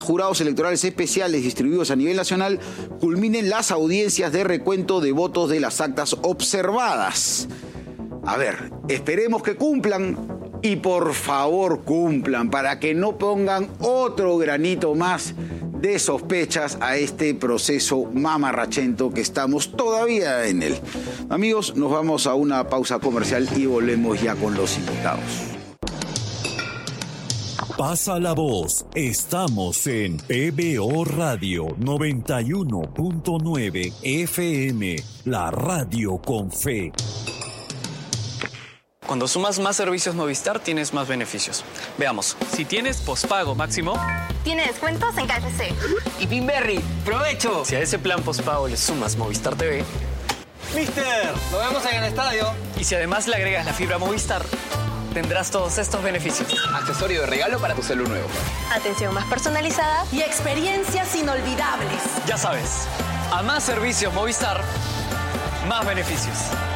Jurados electorales especiales distribuidos a nivel nacional culminen las audiencias de recuento de votos de las actas observadas. A ver, esperemos que cumplan y por favor cumplan para que no pongan otro granito más de sospechas a este proceso mamarrachento que estamos todavía en él. Amigos, nos vamos a una pausa comercial y volvemos ya con los invitados. Pasa la voz. Estamos en PBO Radio 91.9 FM, la radio con fe. Cuando sumas más servicios Movistar, tienes más beneficios. Veamos, si tienes pospago máximo, tiene descuentos en KFC. Y Pinberry, ¡provecho! Si a ese plan pospago le sumas Movistar TV, ¡Mister! ¡Nos vemos en el estadio! Y si además le agregas la fibra Movistar, tendrás todos estos beneficios. Accesorio de regalo para tu celu nuevo. Atención más personalizada y experiencias inolvidables. Ya sabes, a más servicios Movistar, más beneficios.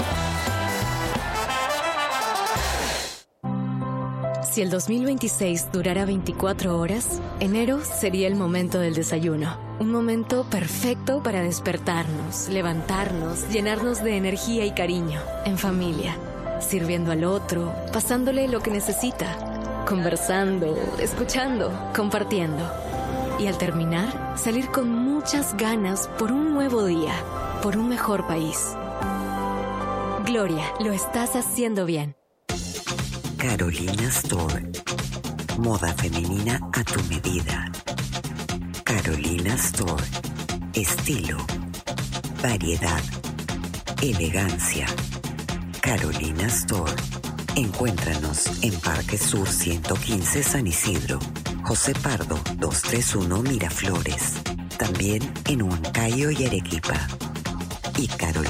Si el 2026 durara 24 horas, enero sería el momento del desayuno. Un momento perfecto para despertarnos, levantarnos, llenarnos de energía y cariño, en familia, sirviendo al otro, pasándole lo que necesita, conversando, escuchando, compartiendo. Y al terminar, salir con muchas ganas por un nuevo día, por un mejor país. Gloria, lo estás haciendo bien. Carolina Store. Moda femenina a tu medida. Carolina Store. Estilo, variedad, elegancia. Carolina Store. Encuéntranos en Parque Sur 115 San Isidro, José Pardo 231 Miraflores. También en Huancayo y Arequipa. Y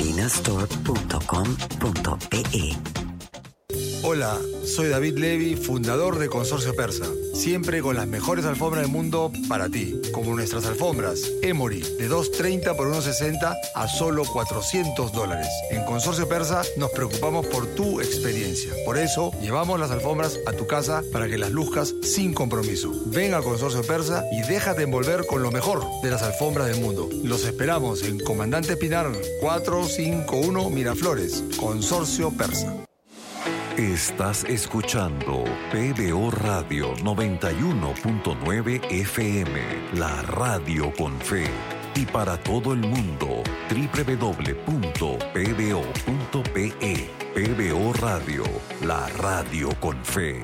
carolinastore.com.pe. Hola, soy David Levy, fundador de Consorcio Persa. Siempre con las mejores alfombras del mundo para ti, como nuestras alfombras Emory de $230 por $160 a solo $400. En Consorcio Persa nos preocupamos por tu experiencia. Por eso llevamos las alfombras a tu casa para que las luzcas sin compromiso. Ven a Consorcio Persa y déjate envolver con lo mejor de las alfombras del mundo. Los esperamos en Comandante Pinar 451 Miraflores. Consorcio Persa. Estás escuchando PBO Radio 91.9 FM, la radio con fe. Y para todo el mundo, www.pbo.pe. PBO Radio, la radio con fe.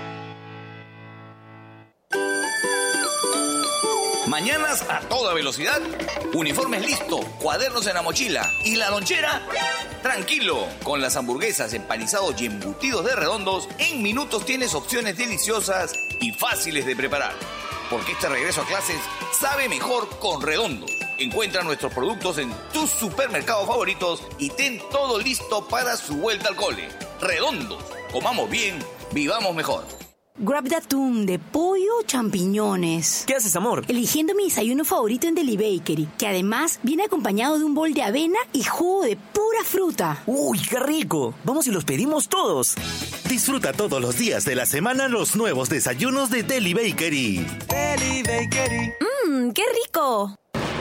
Mañanas a toda velocidad, uniformes listos, cuadernos en la mochila y la lonchera. Tranquilo, con las hamburguesas, empanizados y embutidos de Redondos, en minutos tienes opciones deliciosas y fáciles de preparar. Porque este regreso a clases sabe mejor con Redondos. Encuentra nuestros productos en tus supermercados favoritos y ten todo listo para su vuelta al cole. Redondos, comamos bien, vivamos mejor. Grab de atún, de pollo o champiñones. ¿Qué haces, amor? Eligiendo mi desayuno favorito en Deli Bakery, que además viene acompañado de un bol de avena y jugo de pura fruta. ¡Uy, qué rico! Vamos y los pedimos todos. Disfruta todos los días de la semana los nuevos desayunos de Deli Bakery. Deli Bakery. ¡Qué rico!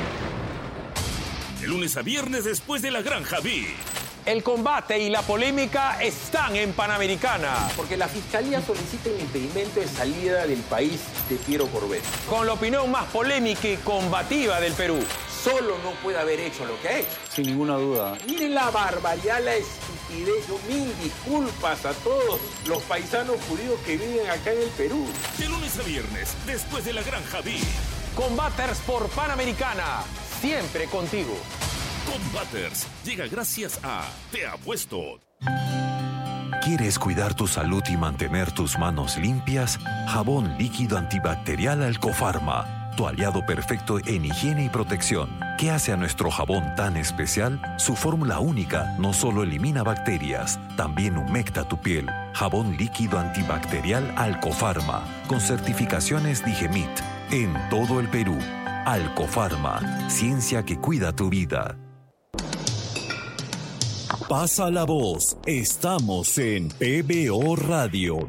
De lunes a viernes después de la Granja B. El combate y la polémica están en Panamericana. Porque la Fiscalía solicita el impedimento de salida del país de Piero Corbett. Con la opinión más polémica y combativa del Perú. Solo no puede haber hecho lo que ha hecho. Sin ninguna duda. Miren la barbaridad, la estupidez. Yo mil disculpas a todos los paisanos judíos que viven acá en el Perú. De lunes a viernes, después de la Granja B. Combaters por Panamericana. Siempre contigo. Combaters llega gracias a Te Apuesto. ¿Quieres cuidar tu salud y mantener tus manos limpias? Jabón líquido antibacterial Alcofarma, tu aliado perfecto en higiene y protección. ¿Qué hace a nuestro jabón tan especial? Su fórmula única no solo elimina bacterias, también humecta tu piel. Jabón líquido antibacterial Alcofarma, con certificaciones Digemit, en todo el Perú. Alcofarma, ciencia que cuida tu vida. Pasa la voz. Estamos en PBO Radio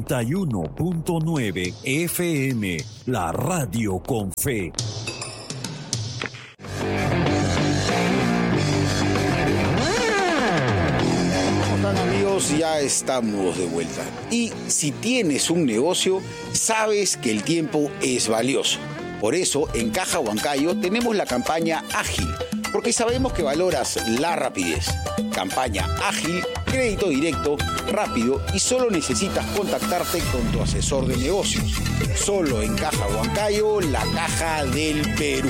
91.9 FM, la radio con fe. Amigos, ya estamos de vuelta. Y si tienes un negocio, sabes que el tiempo es valioso. Por eso, en Caja Huancayo tenemos la campaña Ágil, porque sabemos que valoras la rapidez. Campaña Ágil, crédito directo, rápido y solo necesitas contactarte con tu asesor de negocios. Solo en Caja Huancayo, la caja del Perú.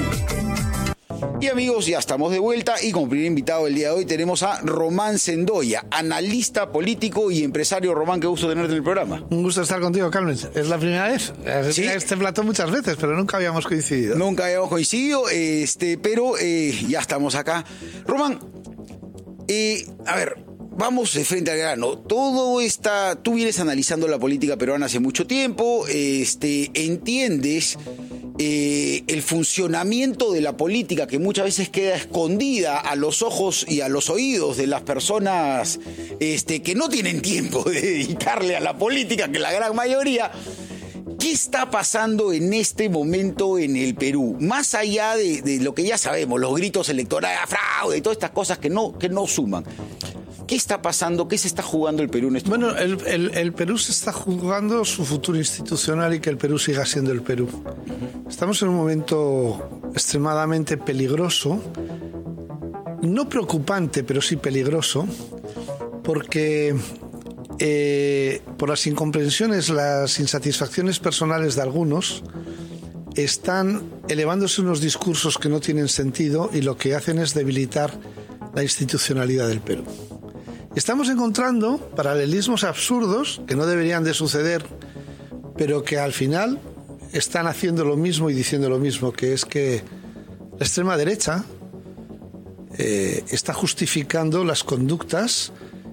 Y amigos, ya estamos de vuelta y como primer invitado el día de hoy tenemos a Román Sendoya, analista político y empresario. Román, qué gusto tenerte en el programa. Un gusto estar contigo, Carmen. Es la primera vez. ¿Sí? Este plato muchas veces, pero nunca habíamos coincidido. Nunca habíamos coincidido, pero ya estamos acá. Román, a ver, vamos de frente al grano. Tú vienes analizando la política peruana hace mucho tiempo, entiendes el funcionamiento de la política que muchas veces queda escondida a los ojos y a los oídos de las personas que no tienen tiempo de dedicarle a la política, que la gran mayoría. ¿Qué está pasando en este momento en el Perú? Más allá de lo que ya sabemos, los gritos electorales, fraude y todas estas cosas que no suman. ¿Qué está pasando? ¿Qué se está jugando el Perú en este momento? Bueno, el Perú se está jugando su futuro institucional y que el Perú siga siendo el Perú. Estamos en un momento extremadamente peligroso, no preocupante, pero sí peligroso, porque por las incomprensiones, las insatisfacciones personales de algunos, están elevándose unos discursos que no tienen sentido y lo que hacen es debilitar la institucionalidad del Perú. Estamos encontrando paralelismos absurdos que no deberían de suceder, pero que al final están haciendo lo mismo y diciendo lo mismo, que es que la extrema derecha está justificando las conductas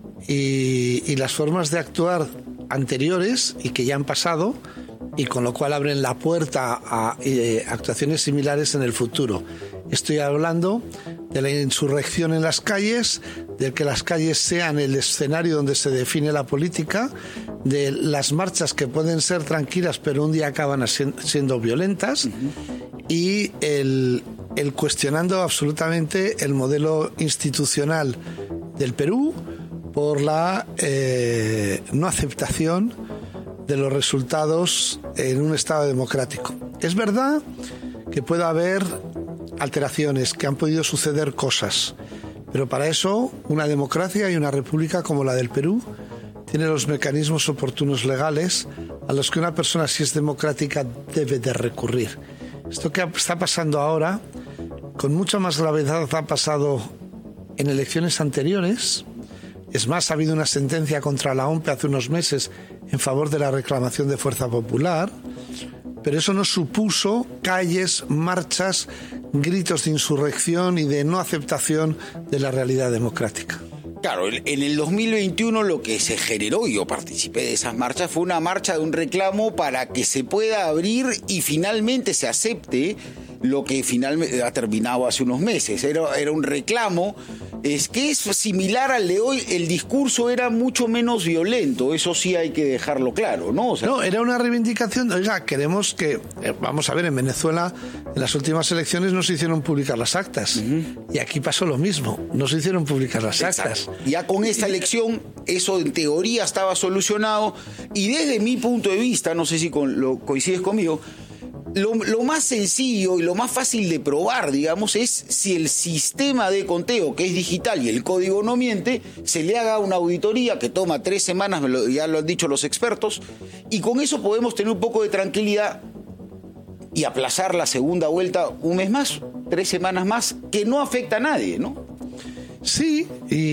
y las formas de actuar anteriores y que ya han pasado, y con lo cual abren la puerta a actuaciones similares en el futuro. Estoy hablando de la insurrección en las calles, de que las calles sean el escenario donde se define la política, de las marchas que pueden ser tranquilas pero un día acaban siendo violentas, y el cuestionando absolutamente el modelo institucional del Perú por la no aceptación de los resultados en un Estado democrático. Es verdad que puede haber alteraciones, que han podido suceder cosas, pero para eso una democracia y una república como la del Perú tiene los mecanismos oportunos legales a los que una persona, si es democrática, debe de recurrir. Esto que está pasando ahora, con mucha más gravedad ha pasado en elecciones anteriores. Es más, ha habido una sentencia contra la OMPE hace unos meses en favor de la reclamación de Fuerza Popular, pero eso no supuso calles, marchas, gritos de insurrección y de no aceptación de la realidad democrática. Claro, en el 2021 lo que se generó, y yo participé de esas marchas, fue una marcha de un reclamo para que se pueda abrir y finalmente se acepte lo que finalmente ha terminado hace unos meses. Era un reclamo que es similar al de hoy. El discurso era mucho menos violento, eso sí hay que dejarlo claro, ¿no? O sea, no, era una reivindicación. Oiga, queremos que, vamos a ver, en Venezuela en las últimas elecciones no se hicieron públicas las actas, y aquí pasó lo mismo, no se hicieron públicas las actas. Ya con esta elección eso en teoría estaba solucionado, y desde mi punto de vista, no sé si lo coincides conmigo, lo más sencillo y lo más fácil de probar, digamos, es si el sistema de conteo, que es digital y el código no miente, se le haga una auditoría que toma 3 semanas, ya lo han dicho los expertos, y con eso podemos tener un poco de tranquilidad y aplazar la segunda vuelta un mes más, 3 semanas más, que no afecta a nadie, ¿no? Sí,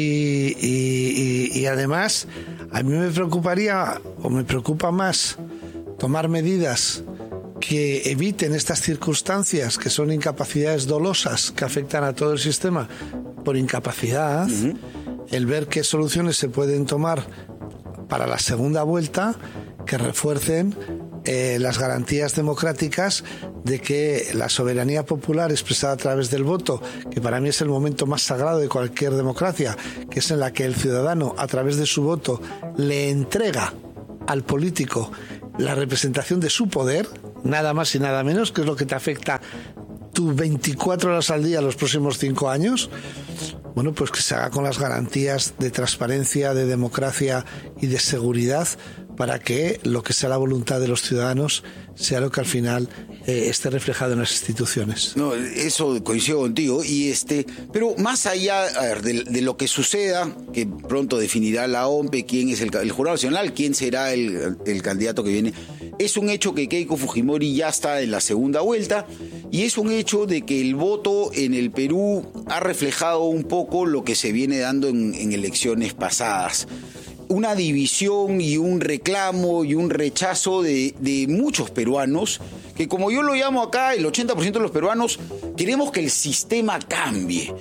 y además a mí me preocuparía, o me preocupa más, tomar medidas que eviten estas circunstancias que son incapacidades dolosas que afectan a todo el sistema por incapacidad, el ver qué soluciones se pueden tomar para la segunda vuelta que refuercen las garantías democráticas de que la soberanía popular expresada a través del voto, que para mí es el momento más sagrado de cualquier democracia, que es en la que el ciudadano, a través de su voto, le entrega al político la representación de su poder, nada más y nada menos, que es lo que te afecta tú 24 horas al día los próximos 5 años, bueno, pues que se haga con las garantías de transparencia, de democracia y de seguridad, para que lo que sea la voluntad de los ciudadanos sea lo que al final esté reflejado en las instituciones. No, eso coincido contigo. Pero más allá, a ver, de lo que suceda, que pronto definirá la OMPE quién es el Jurado Nacional, quién será el candidato que viene, es un hecho que Keiko Fujimori ya está en la segunda vuelta, y es un hecho de que el voto en el Perú ha reflejado un poco lo que se viene dando en elecciones pasadas. Una división y un reclamo y un rechazo de muchos peruanos, que como yo lo llamo acá, el 80% de los peruanos queremos que el sistema cambie.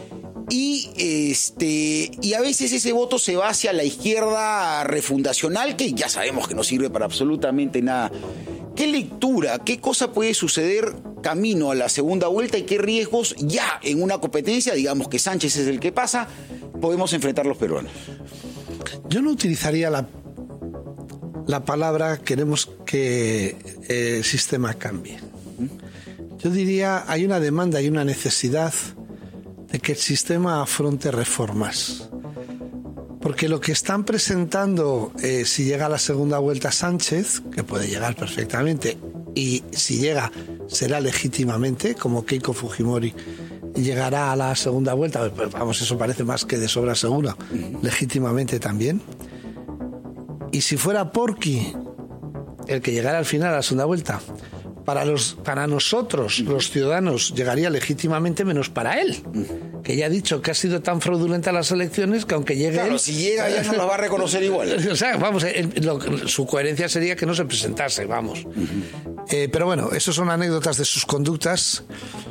Y a veces ese voto se va hacia la izquierda refundacional, que ya sabemos que no sirve para absolutamente nada. ¿Qué lectura, qué cosa puede suceder camino a la segunda vuelta y qué riesgos ya en una competencia, digamos que Sánchez es el que pasa, podemos enfrentar los peruanos? Yo no utilizaría la palabra queremos que el sistema cambie. Yo diría hay una demanda y una necesidad de que el sistema afronte reformas. Porque lo que están presentando, si llega a la segunda vuelta Sánchez, que puede llegar perfectamente, y si llega será legítimamente, como Keiko Fujimori llegará a la segunda vuelta, pues vamos, eso parece más que de sobra segura, legítimamente también. Y si fuera Porqui el que llegara al final a la segunda vuelta, para nosotros, los ciudadanos, llegaría legítimamente, menos para él, que ya ha dicho que ha sido tan fraudulenta las elecciones que aunque llegue claro, él, si llega ya no las va a reconocer igual. O sea, vamos, su coherencia sería que no se presentase, vamos. Pero bueno, eso son anécdotas de sus conductas.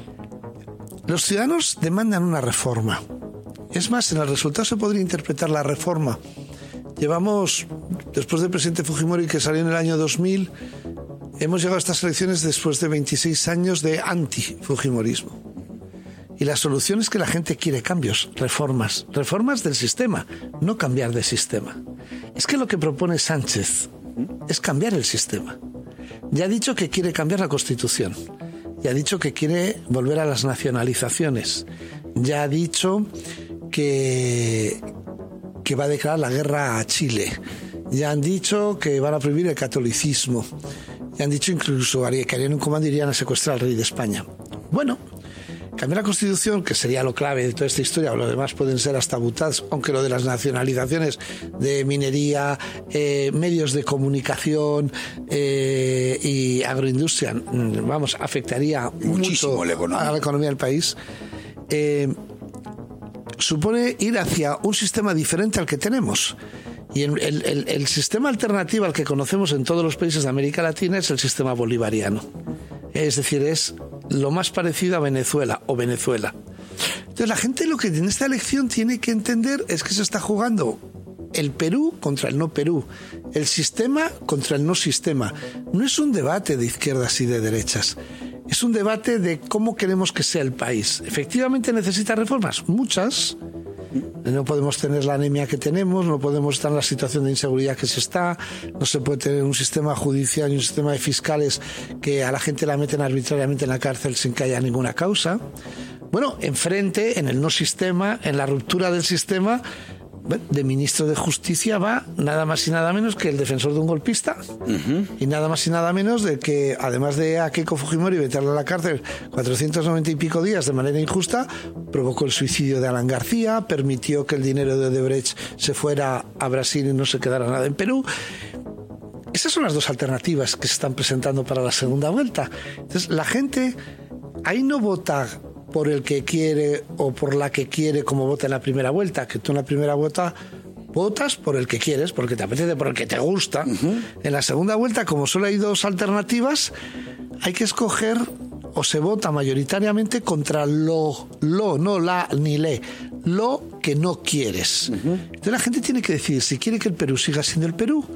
Los ciudadanos demandan una reforma. Es más, en el resultado se podría interpretar la reforma. Llevamos, después del presidente Fujimori que salió en el año 2000, hemos llegado a estas elecciones después de 26 años de anti-fujimorismo. Y la solución es que la gente quiere cambios, reformas del sistema, no cambiar de sistema. Es que lo que propone Sánchez es cambiar el sistema. Ya ha dicho que quiere cambiar la Constitución. Ya ha dicho que quiere volver a las nacionalizaciones. Ya ha dicho que va a declarar la guerra a Chile. Ya han dicho que van a prohibir el catolicismo. Ya han dicho incluso que harían un comando y irían a secuestrar al rey de España. Bueno, cambiar la Constitución, que sería lo clave de toda esta historia, o lo demás pueden ser hasta butadas, aunque lo de las nacionalizaciones de minería, medios de comunicación y agroindustria, vamos, afectaría mucho a la economía del país. Supone ir hacia un sistema diferente al que tenemos. Y el sistema alternativo al que conocemos en todos los países de América Latina es el sistema bolivariano. Es decir, es lo más parecido a Venezuela o Venezuela. Entonces la gente lo que en esta elección tiene que entender es que se está jugando el Perú contra el no Perú, el sistema contra el no sistema. No es un debate de izquierdas y de derechas. Es un debate de cómo queremos que sea el país. ¿Efectivamente necesita reformas? Muchas. No podemos tener la anemia que tenemos, no podemos estar en la situación de inseguridad que se está, no se puede tener un sistema judicial y un sistema de fiscales que a la gente la meten arbitrariamente en la cárcel sin que haya ninguna causa. Bueno, enfrente, en el no sistema, en la ruptura del sistema, de ministro de Justicia va nada más y nada menos que el defensor de un golpista, y nada más y nada menos de que, además de a Keiko Fujimori meterle a la cárcel 490 y pico días de manera injusta, provocó el suicidio de Alan García, permitió que el dinero de Odebrecht se fuera a Brasil y no se quedara nada en Perú. Esas son las dos alternativas que se están presentando para la segunda vuelta. Entonces la gente ahí no vota por el que quiere o por la que quiere como vota en la primera vuelta, que tú en la primera vuelta votas por el que quieres, porque te apetece, por el que te gusta. En la segunda vuelta, como solo hay dos alternativas, hay que escoger, o se vota mayoritariamente contra lo no la ni le, lo que no quieres. Entonces la gente tiene que decidir si quiere que el Perú siga siendo el Perú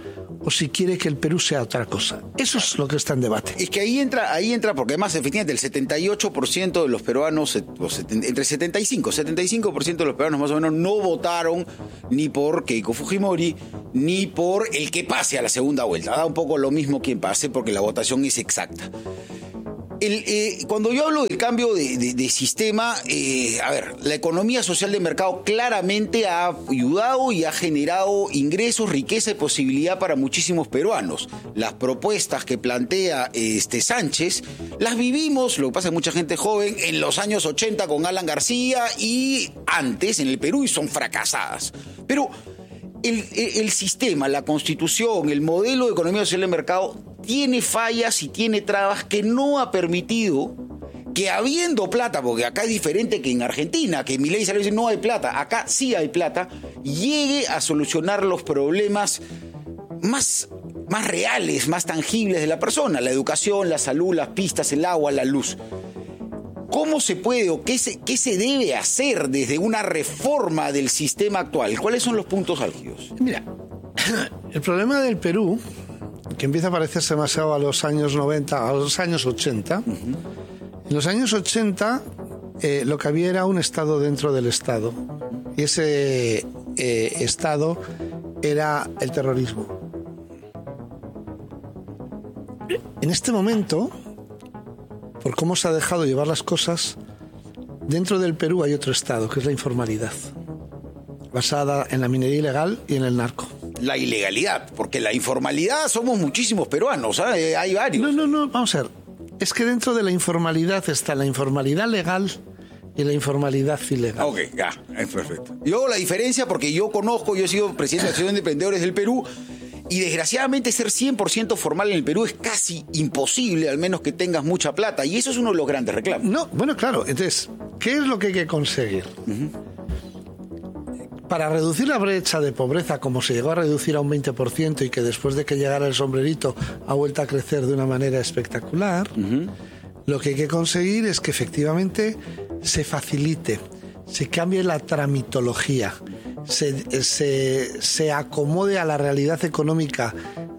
o si quiere que el Perú sea otra cosa. Eso es lo que está en debate. Es que ahí entra porque además, efectivamente, el 78% de los peruanos, entre 75% de los peruanos más o menos, no votaron ni por Keiko Fujimori, ni por el que pase a la segunda vuelta. Da un poco lo mismo quien pase, porque la votación es exacta. Cuando yo hablo del cambio de sistema, la economía social de mercado claramente ha ayudado y ha generado ingresos, riqueza y posibilidad para muchísimos peruanos. Las propuestas que plantea Sánchez las vivimos, lo que pasa es que mucha gente joven, en los años 80 con Alan García y antes en el Perú, y son fracasadas. Pero el sistema, la constitución, el modelo de economía social de mercado tiene fallas y tiene trabas que no ha permitido que, habiendo plata, porque acá es diferente que en Argentina, que Milei sale y dice no hay plata, acá sí hay plata, llegue a solucionar los problemas más reales, más tangibles de la persona: la educación, la salud, las pistas, el agua, la luz. ¿Cómo se puede o qué se debe hacer desde una reforma del sistema actual? ¿Cuáles son los puntos álgidos? Mira, el problema del Perú, que empieza a parecerse demasiado a los años 90, a los años 80. En los años 80 lo que había era un Estado dentro del Estado. Y ese Estado era el terrorismo. En este momento, por cómo se ha dejado llevar las cosas, dentro del Perú hay otro Estado, que es la informalidad, basada en la minería ilegal y en el narco. La ilegalidad, porque la informalidad somos muchísimos peruanos, ¿sabes? Hay varios. No, vamos a ver. Es que dentro de la informalidad está la informalidad legal y la informalidad ilegal. Ok, ya, es perfecto. Yo la diferencia, porque yo he sido presidente de la Asociación de Emprendedores del Perú, y desgraciadamente ser 100% formal en el Perú es casi imposible, al menos que tengas mucha plata, y eso es uno de los grandes reclamos. No, bueno, claro. Entonces, ¿qué es lo que hay que conseguir? Para reducir la brecha de pobreza, como se llegó a reducir a un 20% y que después de que llegara el sombrerito ha vuelto a crecer de una manera espectacular, lo que hay que conseguir es que efectivamente se facilite, se cambie la tramitología, se acomode a la realidad económica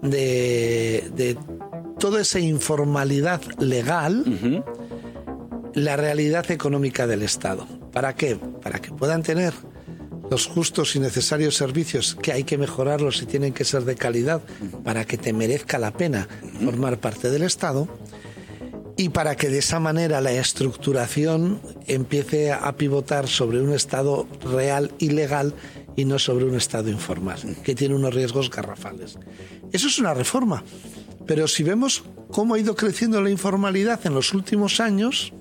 de toda esa informalidad legal, la realidad económica del Estado. ¿Para qué? Para que puedan tener los justos y necesarios servicios, que hay que mejorarlos y tienen que ser de calidad para que te merezca la pena formar parte del Estado, y para que de esa manera la estructuración empiece a pivotar sobre un Estado real y legal y no sobre un Estado informal, que tiene unos riesgos garrafales. Eso es una reforma, pero si vemos cómo ha ido creciendo la informalidad en los últimos años,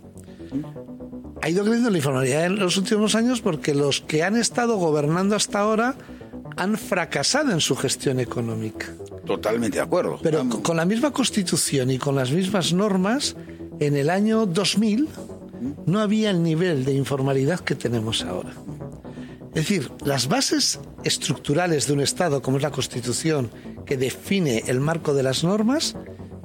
ha ido creciendo la informalidad en los últimos años porque los que han estado gobernando hasta ahora han fracasado en su gestión económica. Totalmente de acuerdo. Pero con la misma Constitución y con las mismas normas, en el año 2000 no había el nivel de informalidad que tenemos ahora. Es decir, las bases estructurales de un Estado, como es la Constitución, que define el marco de las normas,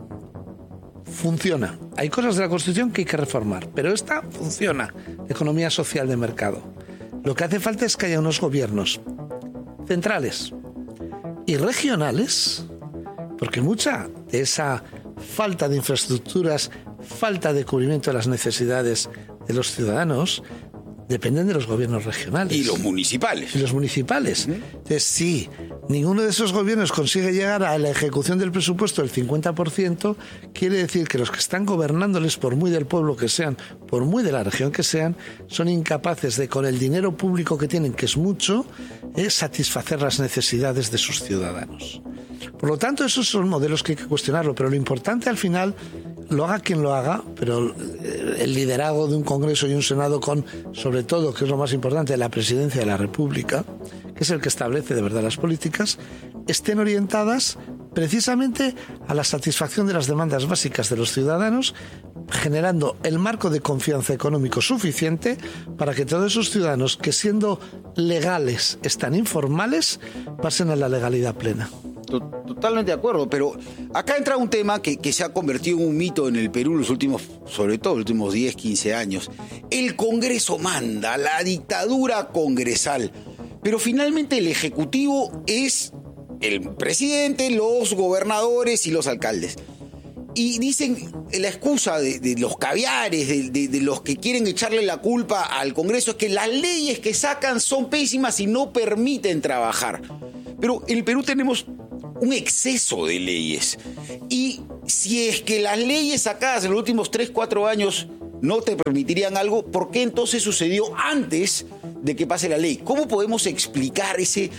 funciona. Hay cosas de la Constitución que hay que reformar, pero esta funciona, la economía social de mercado. Lo que hace falta es que haya unos gobiernos centrales y regionales, porque mucha de esa falta de infraestructuras, falta de cubrimiento de las necesidades de los ciudadanos, dependen de los gobiernos regionales. Y los municipales. Entonces, si ninguno de esos gobiernos consigue llegar a la ejecución del presupuesto del 50%, quiere decir que los que están gobernándoles, por muy del pueblo que sean, por muy de la región que sean, son incapaces de, con el dinero público que tienen, que es mucho, satisfacer las necesidades de sus ciudadanos. Por lo tanto, esos son modelos que hay que cuestionarlo, pero lo importante al final, lo haga quien lo haga, pero el liderazgo de un Congreso y un Senado con, sobre todo, que es lo más importante, la Presidencia de la República, que es el que establece de verdad las políticas, estén orientadas precisamente a la satisfacción de las demandas básicas de los ciudadanos, generando el marco de confianza económico suficiente para que todos esos ciudadanos que, siendo legales, están informales, pasen a la legalidad plena. Totalmente de acuerdo, pero acá entra un tema que se ha convertido en un mito en el Perú sobre todo los últimos 10, 15 años. El Congreso manda, la dictadura congresal, pero finalmente el Ejecutivo es el presidente, los gobernadores y los alcaldes. Y dicen la excusa de los caviares, de los que quieren echarle la culpa al Congreso, es que las leyes que sacan son pésimas y no permiten trabajar. Pero en el Perú tenemos un exceso de leyes. Y si es que las leyes sacadas en los últimos 3-4 años no te permitirían algo, ¿por qué entonces sucedió antes de que pase la ley? ¿Cómo podemos explicar ese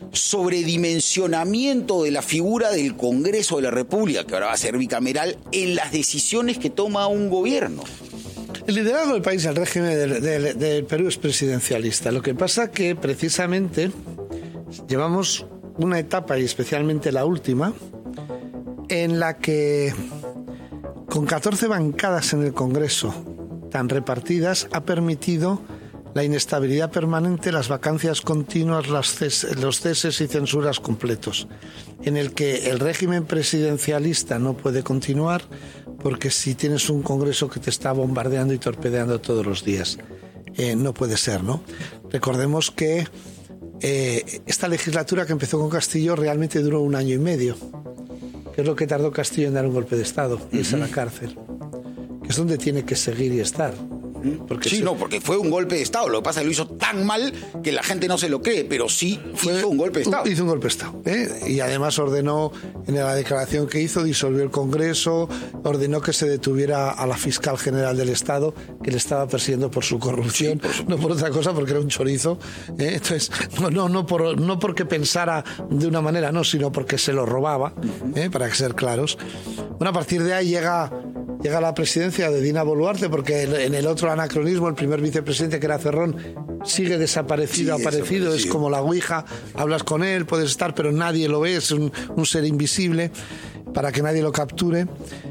sobredimensionamiento de la figura del Congreso de la República, que ahora va a ser bicameral, en las decisiones que toma un gobierno? El liderazgo del país, el régimen del Perú es presidencialista. Lo que pasa que precisamente llevamos una etapa, y especialmente la última, en la que con 14 bancadas en el Congreso tan repartidas ha permitido la inestabilidad permanente, las vacancias continuas, los ceses y censuras completos, en el que el régimen presidencialista no puede continuar porque si tienes un Congreso que te está bombardeando y torpedeando todos los días, no puede ser, ¿no? Recordemos que esta legislatura que empezó con Castillo realmente duró 1 año y medio, que es lo que tardó Castillo en dar un golpe de Estado, irse a la cárcel, que es donde tiene que seguir y estar. Porque porque fue un golpe de Estado. Lo que pasa es que lo hizo tan mal que la gente no se lo cree, pero sí hizo un golpe de Estado. Hizo un golpe de Estado. Y además ordenó, en la declaración que hizo, disolvió el Congreso, ordenó que se detuviera a la fiscal general del Estado, que le estaba persiguiendo por su corrupción, no por otra cosa, porque era un chorizo. Entonces, no porque pensara de una manera, no, sino porque se lo robaba, para ser claros. Bueno, a partir de ahí llega la presidencia de Dina Boluarte, porque en el otro anacronismo, el primer vicepresidente, que era Cerrón, sigue desaparecido, aparecido, es como la ouija, hablas con él, puedes estar, pero nadie lo ve, es un ser invisible, para que nadie lo capture.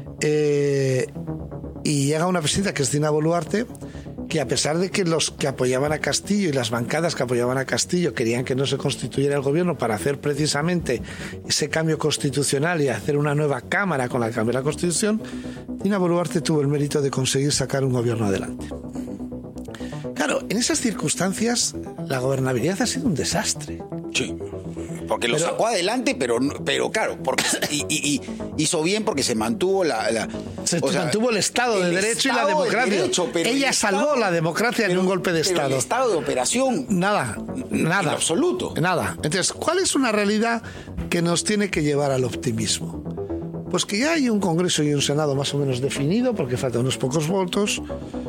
Y llega una presidenta, que es Dina Boluarte, que a pesar de que los que apoyaban a Castillo y las bancadas que apoyaban a Castillo querían que no se constituyera el gobierno para hacer precisamente ese cambio constitucional y hacer una nueva Cámara con la cambio de la Constitución, Dina Boluarte tuvo el mérito de conseguir sacar un gobierno adelante. Claro, en esas circunstancias la gobernabilidad ha sido un desastre. Sí, porque lo sacó adelante, pero claro, porque hizo bien porque se mantuvo mantuvo el Estado de Derecho y la democracia. Ella salvó la democracia en un golpe de Estado. El estado de operación. Nada. En absoluto. Nada. Entonces, ¿cuál es una realidad que nos tiene que llevar al optimismo? Pues que ya hay un Congreso y un Senado más o menos definido, porque faltan unos pocos votos,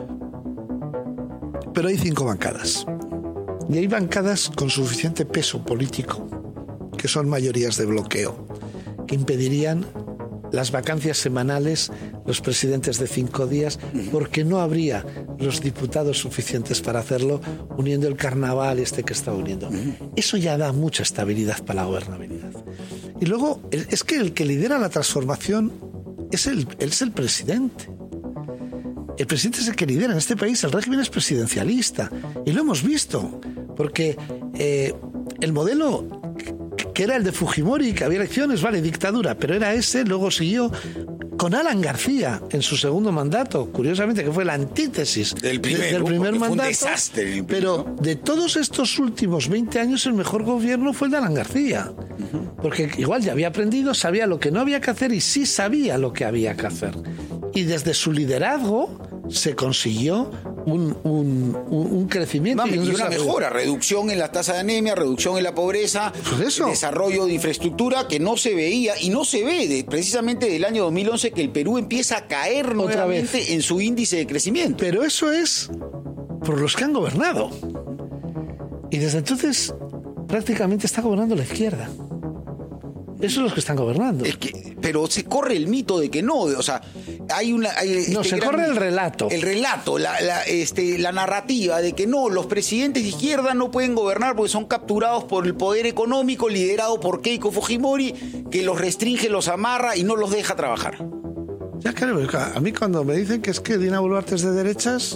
pero hay 5 bancadas. Y hay bancadas con suficiente peso político, que son mayorías de bloqueo, que impedirían las vacancias semanales, los presidentes de 5 días, porque no habría los diputados suficientes para hacerlo, uniendo el carnaval que está uniendo. Eso ya da mucha estabilidad para la gobernabilidad. Y luego, es que el que lidera la transformación es el presidente. El presidente es el que lidera en este país. El régimen es presidencialista. Y lo hemos visto. Porque el modelo que era el de Fujimori, que había elecciones, vale, dictadura, pero era ese, luego siguió con Alan García en su segundo mandato, curiosamente, que fue la antítesis del primer mandato. Fue un desastre. Pero de todos estos últimos 20 años, el mejor gobierno fue el de Alan García. Porque igual ya había aprendido, sabía lo que no había que hacer y sí sabía lo que había que hacer. Y desde su liderazgo se consiguió un crecimiento y una mejora, reducción en la tasa de anemia, reducción en la pobreza, desarrollo de infraestructura que no se veía y no se ve precisamente del año 2011, que el Perú empieza a caer nuevamente en su índice de crecimiento. Pero eso es por los que han gobernado. Y desde entonces prácticamente está gobernando la izquierda. Esos son los que están gobernando. Pero se corre el mito de que no, o sea, corre el relato. El relato, la narrativa de que no, los presidentes de izquierda no pueden gobernar porque son capturados por el poder económico liderado por Keiko Fujimori, que los restringe, los amarra y no los deja trabajar. Ya, claro, a mí cuando me dicen que es que Dina Boluarte es de derechas,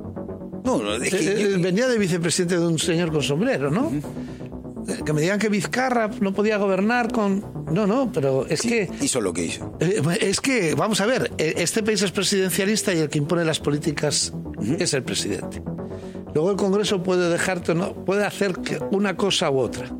venía de vicepresidente de un señor con sombrero, ¿no? Que me digan que Vizcarra no podía gobernar con... No, pero es que... Hizo lo que hizo. Es que, vamos a ver, este país es presidencialista y el que impone las políticas es el presidente. Luego el Congreso puede puede hacer una cosa u otra.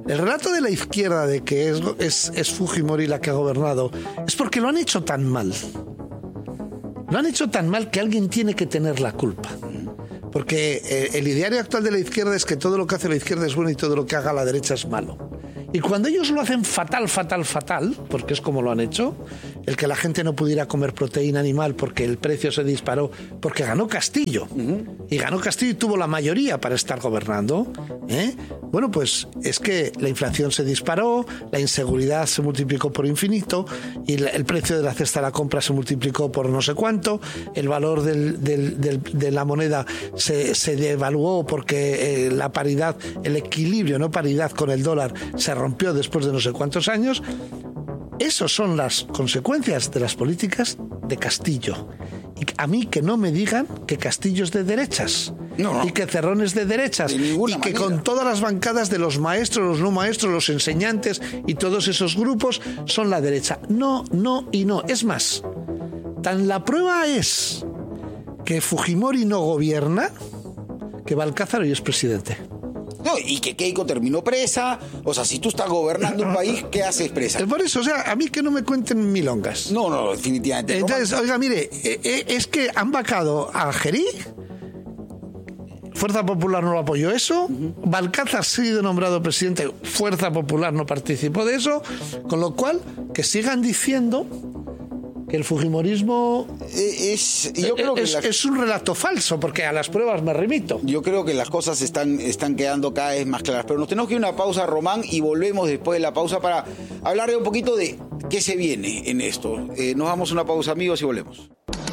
El relato de la izquierda de que es Fujimori la que ha gobernado es porque lo han hecho tan mal. Lo han hecho tan mal que alguien tiene que tener la culpa. Porque el ideario actual de la izquierda es que todo lo que hace la izquierda es bueno y todo lo que haga la derecha es malo. Y cuando ellos lo hacen fatal, porque es como lo han hecho, el que la gente no pudiera comer proteína animal porque el precio se disparó, porque ganó Castillo. Y ganó Castillo y tuvo la mayoría para estar gobernando. Bueno, pues es que la inflación se disparó, la inseguridad se multiplicó por infinito y el precio de la cesta de la compra se multiplicó por no sé cuánto, el valor de la moneda se devaluó porque la paridad, el equilibrio, no paridad con el dólar, se rompió después de no sé cuántos años. Esas son las consecuencias de las políticas de Castillo. Y a mí que no me digan que Castillo es de derechas. No. Y que Cerrón es de derechas. Y que con todas las bancadas de los maestros, los no maestros, los enseñantes y todos esos grupos son la derecha. No, no y no. Es más, tan la prueba es que Fujimori no gobierna que Balcázar hoy es presidente. No, y que Keiko terminó presa. O sea, si tú estás gobernando un país, ¿qué haces presa? Por eso, o sea, a mí que no me cuenten milongas. No, definitivamente. Entonces, oiga, mire, es que han vacado a Algerí. Fuerza Popular no lo apoyó eso. Balcázar ha sido nombrado presidente. Fuerza Popular no participó de eso. Con lo cual, que sigan diciendo que el fujimorismo es un relato falso, porque a las pruebas me remito. Yo creo que las cosas están quedando cada vez más claras, pero nos tenemos que ir a una pausa, Román, y volvemos después de la pausa para hablar de un poquito de qué se viene en esto. Nos damos una pausa, amigos, y volvemos.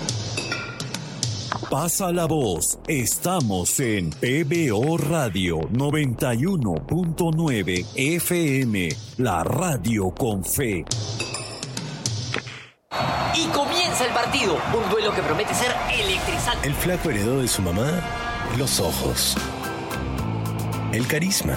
Pasa la voz. Estamos en PBO Radio 91.9 FM, la radio con fe. Y comienza el partido, un duelo que promete ser electrizante. El flaco heredó de su mamá los ojos, el carisma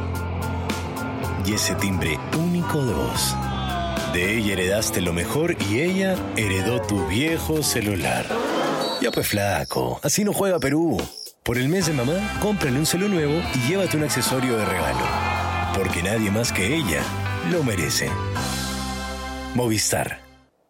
y ese timbre único de voz. De ella heredaste lo mejor y ella heredó tu viejo celular. Ya pues flaco, así no juega Perú. Por el mes de mamá, cómprale un celu nuevo y llévate un accesorio de regalo. Porque nadie más que ella lo merece. Movistar.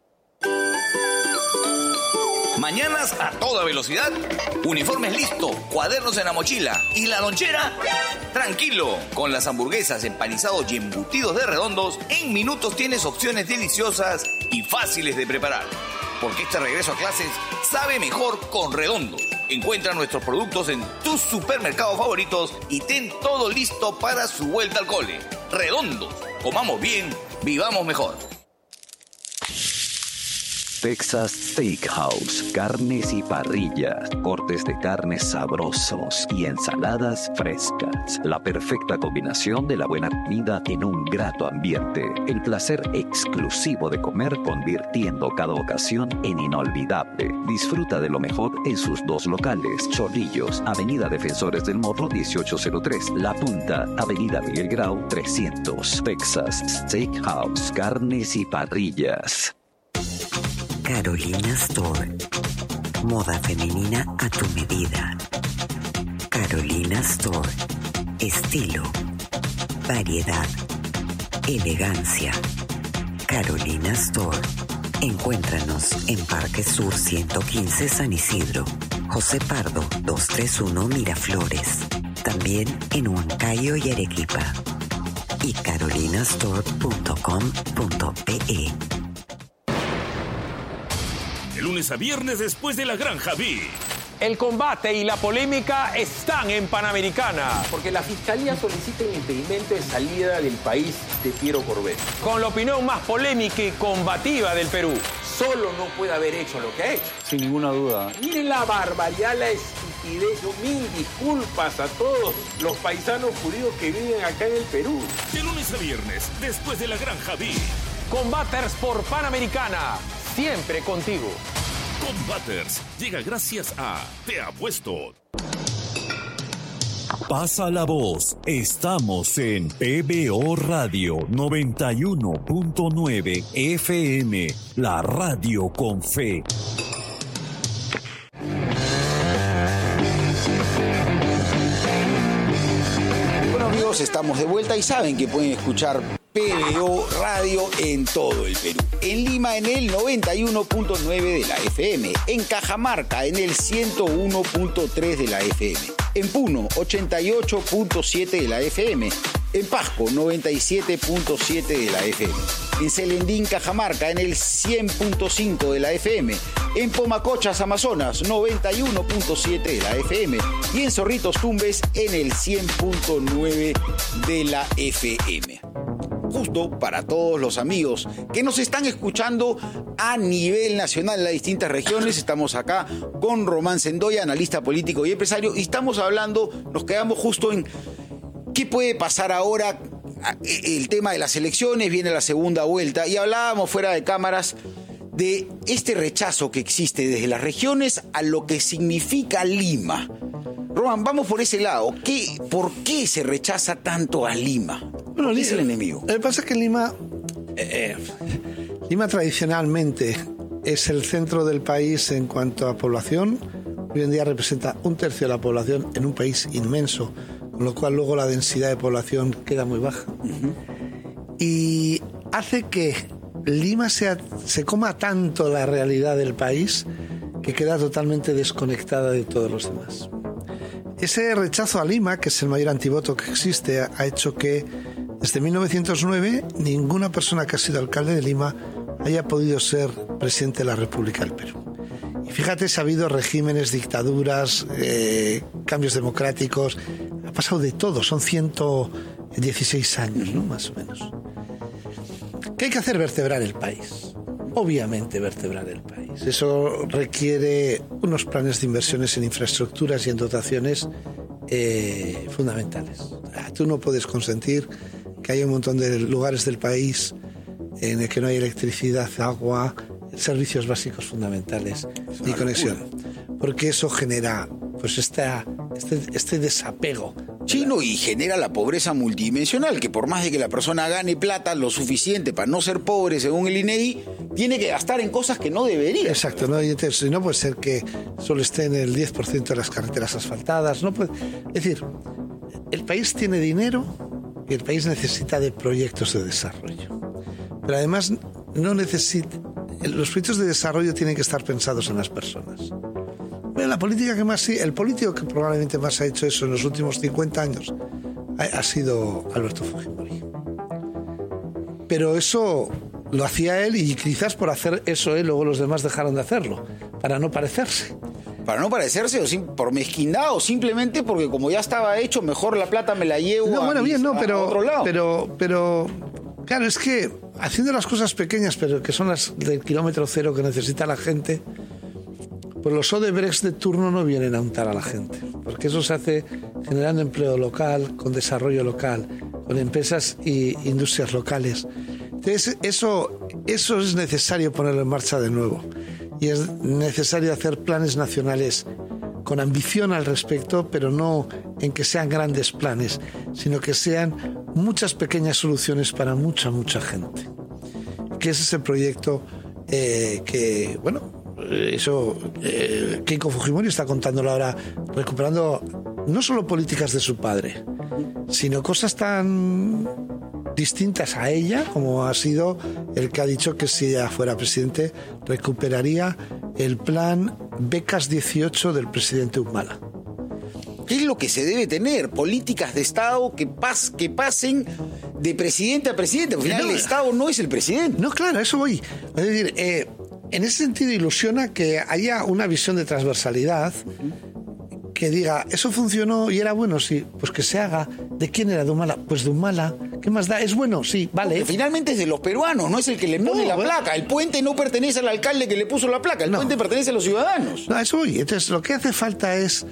Mañanas a toda velocidad, uniformes listo, cuadernos en la mochila y la lonchera, tranquilo. Con las hamburguesas, empanizados y embutidos de Redondos, en minutos tienes opciones deliciosas y fáciles de preparar. Porque este regreso a clases sabe mejor con Redondos. Encuentra nuestros productos en tus supermercados favoritos y ten todo listo para su vuelta al cole. Redondos, comamos bien, vivamos mejor. Texas Steakhouse, carnes y parrillas, cortes de carnes sabrosos y ensaladas frescas. La perfecta combinación de la buena comida en un grato ambiente. El placer exclusivo de comer convirtiendo cada ocasión en inolvidable. Disfruta de lo mejor en sus dos locales. Chorrillos, Avenida Defensores del Morro 1803. La Punta, Avenida Miguel Grau 300. Texas Steakhouse, carnes y parrillas. Carolina Store. Moda femenina a tu medida. Carolina Store. Estilo. Variedad. Elegancia. Carolina Store. Encuéntranos en Parque Sur 115 San Isidro. José Pardo 231 Miraflores. También en Huancayo y Arequipa. Y carolinastore.com.pe. Lunes a viernes después de la Granja B. El combate y la polémica están en Panamericana. Porque la Fiscalía solicita el impedimento de salida del país de Piero Corbet. Con la opinión más polémica y combativa del Perú. Solo no puede haber hecho lo que ha hecho. Sin ninguna duda. Miren la barbaridad, la estupidez. Yo mil disculpas a todos los paisanos judíos que viven acá en el Perú. De lunes a viernes después de la Granja B. Combaters por Panamericana. Siempre contigo. Combaters llega gracias a Te Apuesto. Pasa la voz. Estamos en PBO Radio 91.9 FM, la radio con fe. Bueno, amigos, amigos, estamos de vuelta y saben que pueden escuchar PBO Radio en todo el Perú. En Lima en el 91.9 de la FM, en Cajamarca en el 101.3 de la FM, en Puno 88.7 de la FM, en Pasco 97.7 de la FM, en Celendín, Cajamarca en el 100.5 de la FM, en Pomacochas, Amazonas 91.7 de la FM y en Zorritos Tumbes en el 100.9 de la FM. Justo para todos los amigos que nos están escuchando a nivel nacional en las distintas regiones. Estamos acá con Román Sendoya, analista político y empresario, y estamos hablando, nos quedamos justo en qué puede pasar ahora. El tema de las elecciones, viene la segunda vuelta, y hablábamos fuera de cámaras de este rechazo que existe desde las regiones a lo que significa Lima. Román, vamos por ese lado. ¿Por qué se rechaza tanto a Lima? Bueno, ¿Qué es el enemigo? Lo que pasa es que Lima tradicionalmente es el centro del país en cuanto a población. Hoy en día representa 1/3 de la población en un país inmenso, con lo cual luego la densidad de población queda muy baja. Y hace que Lima se coma tanto la realidad del país que queda totalmente desconectada de todos los demás. Ese rechazo a Lima, que es el mayor antivoto que existe, ha hecho que desde 1909 ninguna persona que ha sido alcalde de Lima haya podido ser presidente de la República del Perú. Y fíjate, si ha habido regímenes, dictaduras, cambios democráticos, ha pasado de todo, son 116 años, ¿no? Más o menos. ¿Qué hay que hacer? Vertebrar el país. Obviamente vertebrar el país. Eso requiere unos planes de inversiones en infraestructuras y en dotaciones fundamentales. Tú no puedes consentir que haya un montón de lugares del país en el que no hay electricidad, agua, servicios básicos fundamentales ni conexión. Porque eso genera pues este desapego. Chino, y genera la pobreza multidimensional, que por más de que la persona gane plata lo suficiente para no ser pobre, según el INEGI, tiene que gastar en cosas que no debería. Exacto, ¿no? Y entonces, no puede ser que solo esté en el 10% de las carreteras asfaltadas. No puede. Es decir, el país tiene dinero y el país necesita de proyectos de desarrollo. Pero además no necesita. Los proyectos de desarrollo tienen que estar pensados en las personas. Bueno, la política que más, el político que probablemente más ha hecho eso en los últimos 50 años ha sido Alberto Fujimori. Pero eso lo hacía él, y quizás por hacer eso él, luego los demás dejaron de hacerlo, para no parecerse. Para no parecerse, o por mezquindad, o simplemente porque como ya estaba hecho, mejor la plata me la llevo a otro lado. Pero claro, es que haciendo las cosas pequeñas, pero que son las del kilómetro cero que necesita la gente, pues los Odebrecht de turno no vienen a untar a la gente, porque eso se hace generando empleo local, con desarrollo local, con empresas e industrias locales. Entonces, eso es necesario ponerlo en marcha de nuevo, y es necesario hacer planes nacionales con ambición al respecto, pero no en que sean grandes planes, sino que sean muchas pequeñas soluciones para mucha gente. Que ese es el proyecto que, bueno, eso Keiko Fujimori está contándolo ahora, recuperando no solo políticas de su padre, sino cosas tan distintas a ella, como ha sido el que ha dicho que si ella fuera presidente recuperaría el plan Becas 18 del presidente Humala. ¿Qué es lo que se debe tener? Políticas de Estado que pasen de presidente a presidente. Al final el Estado no es el presidente. No, claro, a eso voy. Es decir, en ese sentido ilusiona que haya una visión de transversalidad que diga, eso funcionó y era bueno, sí, pues que se haga. ¿De quién era? De Humala. Pues de Humala. ¿Qué más da? ¿Es bueno? Sí, vale. Porque finalmente es de los peruanos, no es el que le pone la placa. El puente no pertenece al alcalde que le puso la placa, el puente pertenece a los ciudadanos. No, a eso voy. Entonces, lo que hace falta es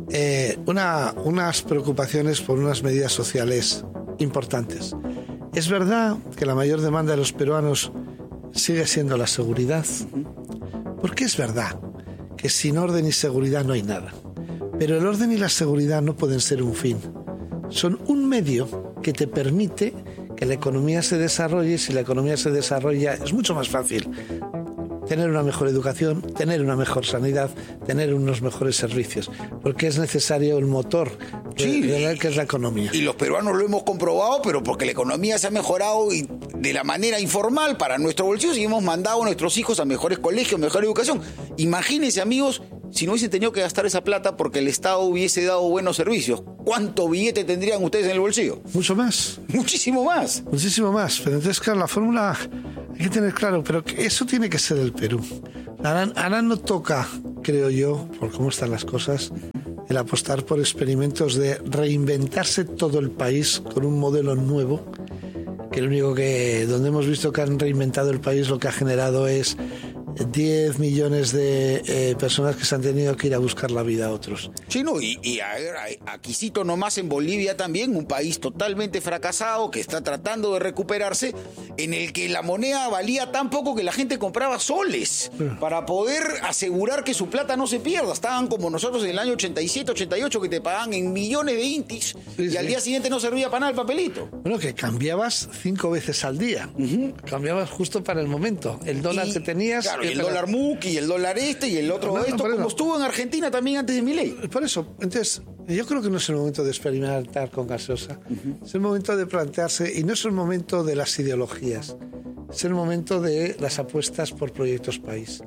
unas preocupaciones por unas medidas sociales importantes. Es verdad que la mayor demanda de los peruanos sigue siendo la seguridad, porque es verdad que sin orden y seguridad no hay nada. Pero el orden y la seguridad no pueden ser un fin. Son un medio que te permite que la economía se desarrolle. Si la economía se desarrolla, es mucho más fácil tener una mejor educación, tener una mejor sanidad, tener unos mejores servicios, porque es necesario el motor que es la economía. Y los peruanos lo hemos comprobado, pero porque la economía se ha mejorado y de la manera informal para nuestros bolsillos y hemos mandado a nuestros hijos a mejores colegios, mejor educación. Imagínense, amigos, si no hubiesen tenido que gastar esa plata porque el Estado hubiese dado buenos servicios. ¿Cuánto billete tendrían ustedes en el bolsillo? Mucho más. Muchísimo más. Muchísimo más. Pero entonces, claro, la fórmula hay que tener claro, pero eso tiene que ser el Perú. Ahora no toca, creo yo, por cómo están las cosas, el apostar por experimentos de reinventarse todo el país con un modelo nuevo, que lo único que, donde hemos visto que han reinventado el país, lo que ha generado es 10 millones de personas que se han tenido que ir a buscar la vida a otros. Sí, no, y a ver, aquí cito nomás en Bolivia también, un país totalmente fracasado que está tratando de recuperarse, en el que la moneda valía tan poco que la gente compraba soles para poder asegurar que su plata no se pierda. Estaban como nosotros en el año 87, 88, que te pagaban en millones de intis y al día siguiente no servía para nada el papelito. Bueno, que cambiabas 5 veces al día. Cambiabas justo para el momento. El dólar que tenías... Claro, y el dólar MUC y el dólar y el otro como estuvo en Argentina también antes de Milei. Por eso, entonces, yo creo que no es el momento de experimentar con gaseosa. Es el momento de plantearse, y no es el momento de las ideologías, es el momento de las apuestas por proyectos país.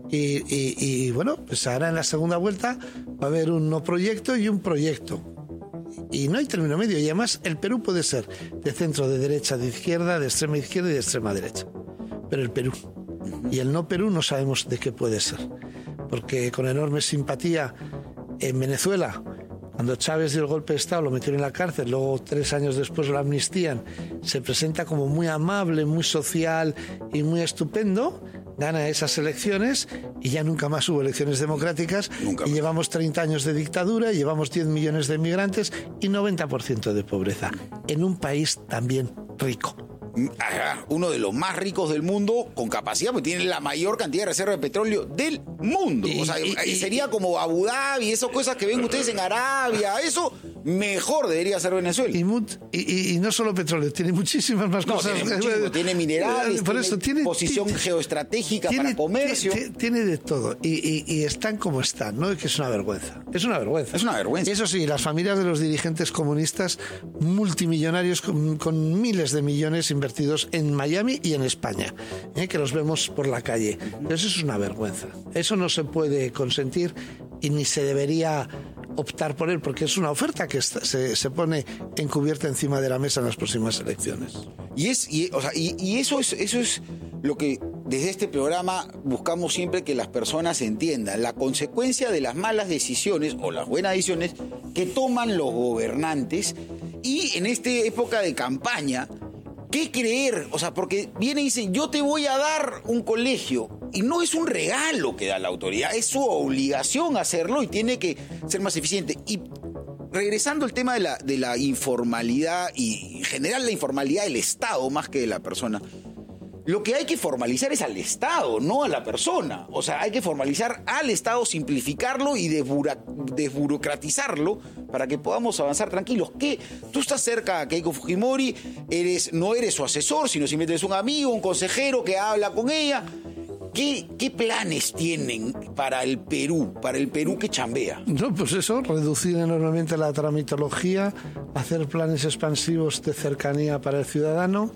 Y bueno, pues ahora en la segunda vuelta va a haber un no proyecto y un proyecto. Y no hay término medio. Y además el Perú puede ser de centro, de derecha, de izquierda, de extrema izquierda y de extrema derecha. Pero el Perú. Y el no Perú no sabemos de qué puede ser. Porque con enorme simpatía en Venezuela, cuando Chávez dio el golpe de Estado, lo metieron en la cárcel, luego 3 años después lo amnistían, se presenta como muy amable, muy social y muy estupendo, gana esas elecciones y ya nunca más hubo elecciones democráticas y llevamos 30 años de dictadura, llevamos 10 millones de inmigrantes y 90% de pobreza en un país también rico. Uno de los más ricos del mundo con capacidad, porque tiene la mayor cantidad de reserva de petróleo del mundo. O sea, sería como Abu Dhabi, esas cosas que ven ustedes en Arabia, eso mejor debería ser Venezuela. Y no solo petróleo, tiene muchísimas más cosas. Tiene minerales, por eso, tiene posición geoestratégica para comercio. Tiene de todo. Y están como están, ¿no? Que es una vergüenza. Es una vergüenza. Es una vergüenza. Eso sí, las familias de los dirigentes comunistas multimillonarios con miles de millones invertidos en Miami y en España, que los vemos por la calle. Eso es una vergüenza. Eso no se puede consentir y ni se debería optar por él, porque es una oferta que se pone encubierta encima de la mesa en las próximas elecciones. Y eso es lo que desde este programa buscamos siempre que las personas entiendan, la consecuencia de las malas decisiones o las buenas decisiones que toman los gobernantes. Y en esta época de campaña, ¿qué creer? O sea, porque viene y dice, yo te voy a dar un colegio. Y no es un regalo que da la autoridad, es su obligación hacerlo y tiene que ser más eficiente. Y regresando al tema de la informalidad y en general la informalidad del Estado más que de la persona, lo que hay que formalizar es al Estado, no a la persona. O sea, hay que formalizar al Estado, simplificarlo y desburocratizarlo para que podamos avanzar tranquilos. ¿Qué? Tú estás cerca a Keiko Fujimori, no eres su asesor, sino simplemente eres un amigo, un consejero que habla con ella. ¿Qué planes tienen para el Perú que chambea? No, pues eso, reducir enormemente la tramitología, hacer planes expansivos de cercanía para el ciudadano,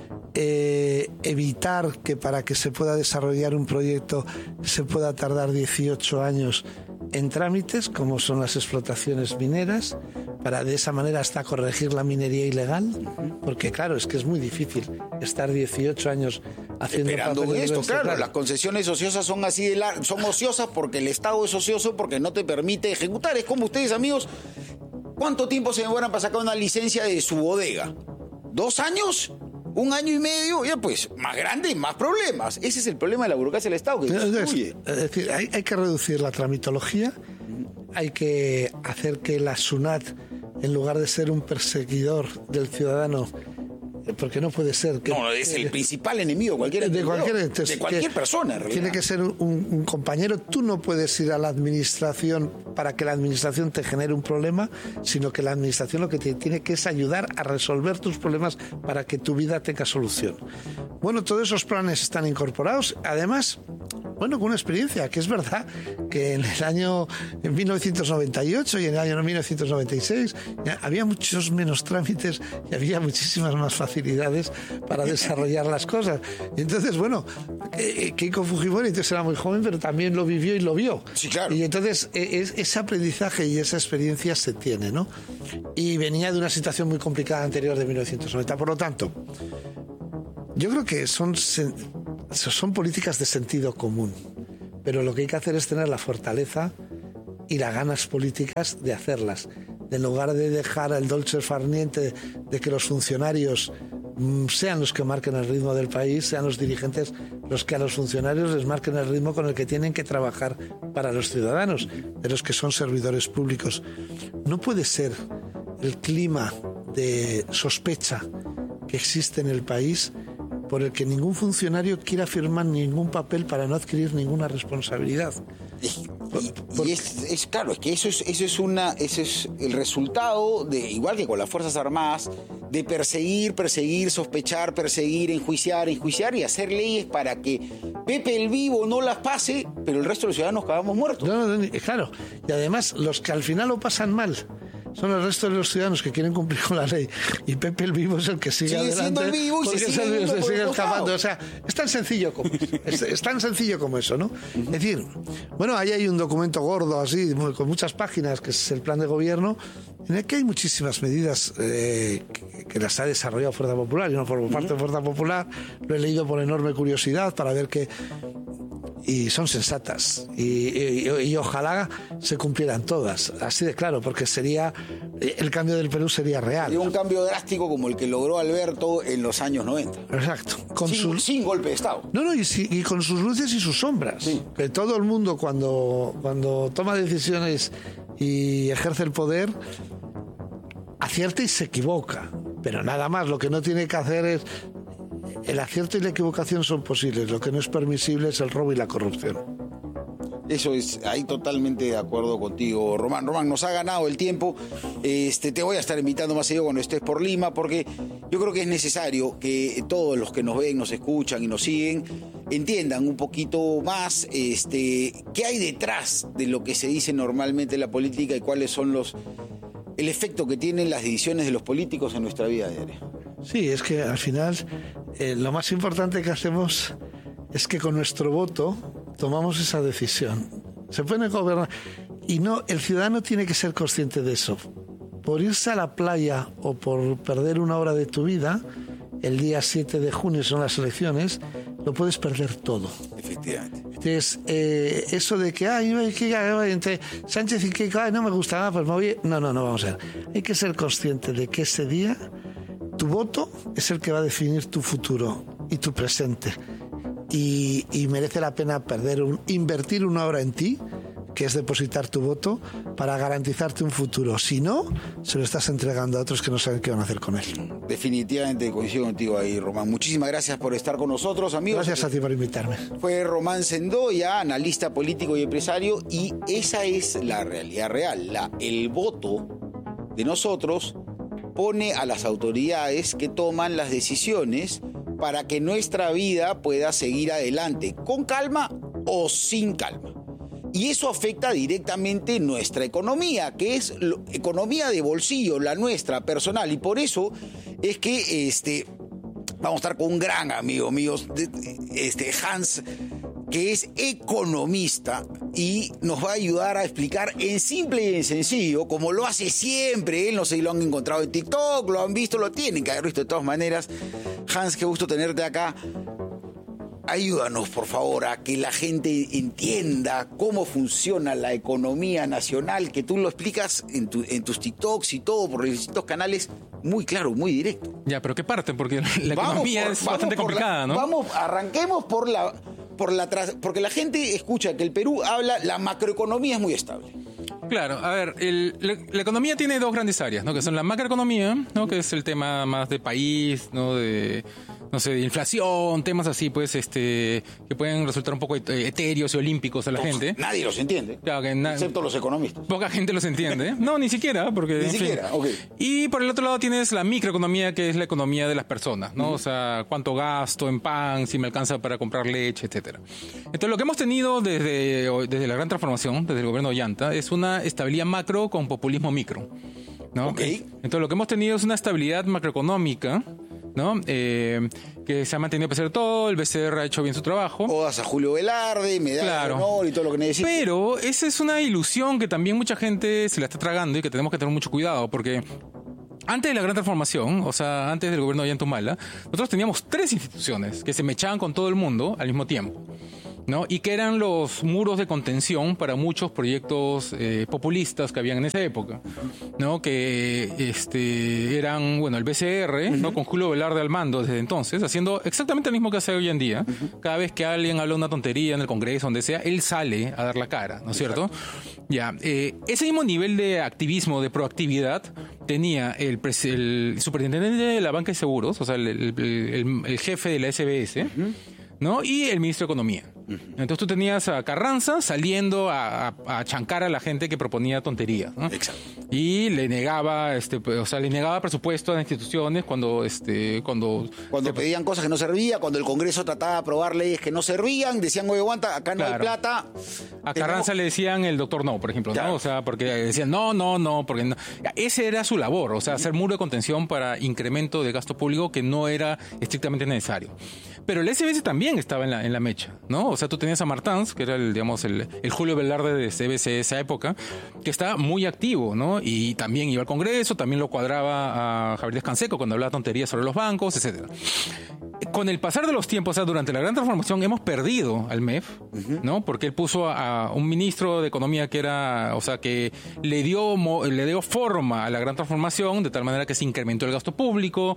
evitar que para que se pueda desarrollar un proyecto se pueda tardar 18 años en trámites, como son las explotaciones mineras, para de esa manera hasta corregir la minería ilegal, porque claro, es que es muy difícil estar 18 años haciendo esperando esto, claro. Las concesiones ociosas son así son ociosas porque el Estado es ocioso, porque no te permite ejecutar. Es como ustedes, amigos, ¿cuánto tiempo se demoran para sacar una licencia de su bodega? ¿2 años? 1 año y medio, ya pues, más grande, más problemas. Ese es el problema de la burocracia del Estado, que destruye. Es decir, hay que reducir la tramitología, hay que hacer que la SUNAT, en lugar de ser un perseguidor del ciudadano, porque no puede ser que... No, es el principal enemigo de cualquier persona. Tiene que ser un compañero. Tú no puedes ir a la administración para que la administración te genere un problema, sino que la administración lo que te tiene que es ayudar a resolver tus problemas para que tu vida tenga solución. Bueno, todos esos planes están incorporados. Además, bueno, con una experiencia, que es verdad que en el año 1998 y en el año 1996 había muchos menos trámites y había muchísimas más facilidades para desarrollar las cosas. Y entonces, bueno, Keiko Fujimori entonces era muy joven, pero también lo vivió y lo vio. Sí, claro. Y entonces ese aprendizaje y esa experiencia se tiene, ¿no? Y venía de una situación muy complicada anterior de 1990. Por lo tanto, yo creo que son políticas de sentido común, pero lo que hay que hacer es tener la fortaleza y las ganas políticas de hacerlas. En lugar de dejar el dolce far niente de que los funcionarios sean los que marquen el ritmo del país, sean los dirigentes los que a los funcionarios les marquen el ritmo con el que tienen que trabajar para los ciudadanos, de los que son servidores públicos. No puede ser el clima de sospecha que existe en el país por el que ningún funcionario quiera firmar ningún papel para no adquirir ninguna responsabilidad. Y es claro, es que eso es el resultado de, igual que con las Fuerzas Armadas, de perseguir, sospechar, perseguir, enjuiciar y hacer leyes para que Pepe el Vivo no las pase, pero el resto de los ciudadanos acabamos muertos. No, claro. Y además, los que al final lo pasan mal son el resto de los ciudadanos que quieren cumplir con la ley, y Pepe el Vivo es el que sigue adelante siendo el vivo y porque se sigue escapando. O sea, es tan sencillo como eso. Es tan sencillo como eso, ¿no? Es decir, bueno, ahí hay un documento gordo así, con muchas páginas, que es el plan de gobierno, en el que hay muchísimas medidas que las ha desarrollado Fuerza Popular. Yo no formo parte de Fuerza Popular, lo he leído por enorme curiosidad para ver que... Y son sensatas y ojalá se cumplieran todas, así de claro, porque el cambio del Perú sería real. Sería un cambio drástico como el que logró Alberto en los años 90. Exacto. Sin golpe de Estado. No, y con sus luces y sus sombras. Sí. Que todo el mundo cuando toma decisiones y ejerce el poder, acierta y se equivoca, pero nada más. Lo que no tiene que hacer es... El acierto y la equivocación son posibles, lo que no es permisible es el robo y la corrupción. Eso es, ahí totalmente de acuerdo contigo, Román. Román, nos ha ganado el tiempo. Te voy a estar invitando más seguido cuando estés por Lima, porque yo creo que es necesario que todos los que nos ven, nos escuchan y nos siguen entiendan un poquito más qué hay detrás de lo que se dice normalmente en la política y cuáles son el efecto que tienen las decisiones de los políticos en nuestra vida diaria. Sí, es que al final lo más importante que hacemos es que con nuestro voto tomamos esa decisión. Se puede gobernar y no, el ciudadano tiene que ser consciente de eso. Por irse a la playa o por perder una hora de tu vida, el día 7 de junio son las elecciones, lo puedes perder todo. Efectivamente. Entonces, eso de que entre Sánchez y Keiko, no me gusta, pues me voy... No, vamos a ver. Hay que ser consciente de que ese día tu voto es el que va a definir tu futuro y tu presente. Y merece la pena invertir una hora en ti, que es depositar tu voto, para garantizarte un futuro. Si no, se lo estás entregando a otros que no saben qué van a hacer con él. Definitivamente coincido contigo ahí, Román. Muchísimas gracias por estar con nosotros, amigos. Gracias a ti por invitarme. Fue Román Sendoya, analista político y empresario, y esa es la realidad real. El voto de nosotros pone a las autoridades que toman las decisiones para que nuestra vida pueda seguir adelante, con calma o sin calma. Y eso afecta directamente nuestra economía, que es economía de bolsillo, la nuestra, personal. Y por eso es que vamos a estar con un gran amigo mío, Hans, que es economista y nos va a ayudar a explicar en simple y en sencillo, como lo hace siempre. Él, no sé si lo han encontrado en TikTok, lo han visto, lo tienen que haber visto de todas maneras. Hans, qué gusto tenerte acá. Ayúdanos, por favor, a que la gente entienda cómo funciona la economía nacional, que tú lo explicas en tus TikToks y todo, por los distintos canales, muy claro, muy directo. Ya, pero ¿qué parte? Porque la economía es bastante complicada, ¿no? Arranquemos porque la gente escucha que el Perú habla, la macroeconomía es muy estable. Claro, a ver, la economía tiene dos grandes áreas, ¿no? Que son la macroeconomía, ¿no? Que es el tema más de país, ¿no? De inflación, temas así, pues, que pueden resultar un poco etéreos y olímpicos a la gente. Nadie los entiende. Claro, excepto los economistas. Poca gente los entiende. No, ni siquiera, porque... Ni siquiera, ok. Y por el otro lado tienes la microeconomía, que es la economía de las personas, ¿no? O sea, cuánto gasto en pan, si me alcanza para comprar leche, etcétera. Entonces, lo que hemos tenido desde la gran transformación, desde el gobierno de Ollanta, es una estabilidad macro con populismo micro, ¿no? Okay. Entonces, lo que hemos tenido es una estabilidad macroeconómica, ¿no? Que se ha mantenido a pesar de todo, el BCR ha hecho bien su trabajo. Odas a Julio Velarde, medalla de honor y todo lo que necesita. Pero esa es una ilusión que también mucha gente se la está tragando y que tenemos que tener mucho cuidado, porque antes de la gran transformación, o sea, antes del gobierno de Ollanta Humala, nosotros teníamos 3 instituciones que se mechaban con todo el mundo al mismo tiempo, ¿no? Y que eran los muros de contención para muchos proyectos populistas que habían en esa época, ¿no? Que eran, bueno, el BCR, ¿no? Con Julio Velarde al mando desde entonces, haciendo exactamente lo mismo que hace hoy en día. Cada vez que alguien habla una tontería en el Congreso, donde sea, él sale a dar la cara, ¿no es cierto? Ya, ese mismo nivel de activismo, de proactividad, tenía el superintendente de la banca de seguros, o sea, el jefe de la SBS, ¿no? Y el ministro de Economía. Entonces tú tenías a Carranza saliendo a chancar a la gente que proponía tonterías, ¿no? Exacto. Y le negaba, le negaba presupuesto a las instituciones cuando pedían cosas que no servían, cuando el Congreso trataba de aprobar leyes que no servían, decían, oye, aguanta, acá no hay plata. A Carranza le decían el doctor no, por ejemplo, ¿no? O sea, porque decían no, porque no. Ese era su labor, o sea, hacer muro de contención para incremento de gasto público que no era estrictamente necesario. Pero el SBS también estaba en la mecha, ¿no? O sea, tú tenías a Martans, que era el Julio Velarde de SBS de esa época, que estaba muy activo, ¿no? Y también iba al Congreso, también lo cuadraba a Javier Descanseco cuando hablaba tonterías sobre los bancos, etcétera. Con el pasar de los tiempos, o sea, durante la gran transformación hemos perdido al MEF, ¿no? Porque él puso a un ministro de Economía que era, o sea, que le dio forma a la gran transformación de tal manera que se incrementó el gasto público,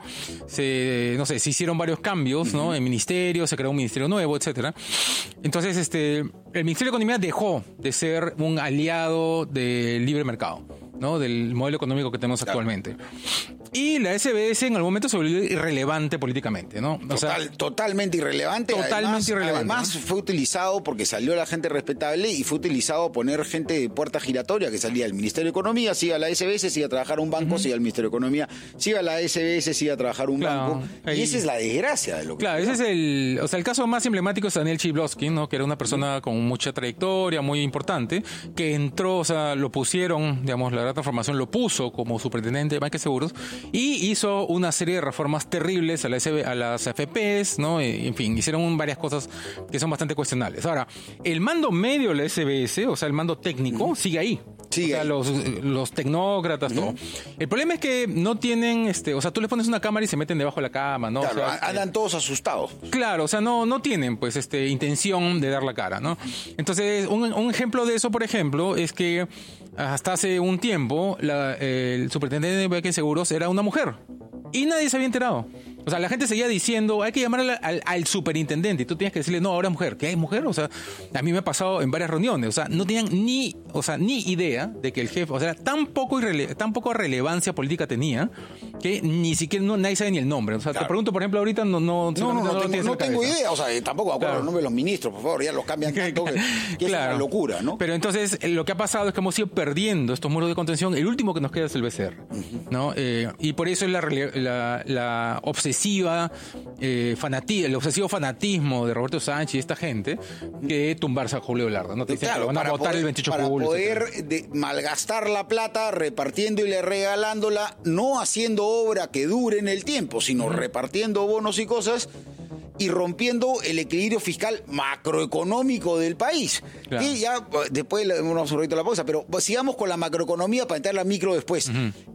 se hicieron varios cambios, ¿no? En ministerios, se creó un ministerio nuevo, etcétera. Entonces, el Ministerio de Economía dejó de ser un aliado del libre mercado, ¿no? Del modelo económico que tenemos actualmente. Y la SBS en algún momento se volvió irrelevante políticamente, ¿no? Totalmente irrelevante. Además, ¿no? Fue utilizado porque salió la gente respetable y fue utilizado a poner gente de puerta giratoria que salía del Ministerio de Economía, siga la SBS, siga a trabajar un banco, siga al Ministerio de Economía, siga la SBS, siga a trabajar un banco. Y esa es la desgracia de lo que... Claro, ese es el caso más emblemático es Daniel Chilblowski, ¿no? Que era una persona con mucha trayectoria, muy importante, que entró, o sea, lo pusieron, digamos, la gran transformación lo puso como superintendente de Banca de Seguros y hizo una serie de reformas terribles a las AFPs, ¿no? En fin, hicieron varias cosas que son bastante cuestionables. Ahora, el mando medio de la SBS, o sea, el mando técnico, sigue ahí. Sigue ahí. Los tecnócratas, todo. El problema es que no tienen, o sea, tú les pones una cámara y se meten debajo de la cama, ¿no? Claro, o sea, andan todos asustados. Claro, o sea, no tienen, pues, intención de dar la cara, ¿no? Entonces, un ejemplo de eso, por ejemplo, es que hasta hace un tiempo el superintendente de Banca de Seguros era una mujer y nadie se había enterado. O sea, la gente seguía diciendo, hay que llamar al superintendente. Y tú tienes que decirle, no, ahora es mujer. ¿Qué es mujer? O sea, a mí me ha pasado en varias reuniones. O sea, no tenían ni idea de que el jefe, o sea, tan poco relevancia política tenía que ni siquiera nadie sabe ni el nombre. O sea, te pregunto, por ejemplo, ahorita no tengo idea. O sea, tampoco me acuerdo los nombres de los ministros, por favor, ya los cambian tanto que es una locura, ¿no? Pero entonces, lo que ha pasado es que hemos ido perdiendo estos muros de contención. El último que nos queda es el BCR, ¿no? Y por eso es la obsesiva el obsesivo fanatismo de Roberto Sánchez y esta gente que tumbarse a Julio Velarde, ¿no? Te dicen que van a votar el 28 de julio. Para poder malgastar la plata repartiéndola y regalándola, no haciendo obra que dure en el tiempo, sino repartiendo bonos y cosas y rompiendo el equilibrio fiscal macroeconómico del país. Claro. Y ya después vamos un ratito a la pausa, pero sigamos con la macroeconomía para entrar a la micro después.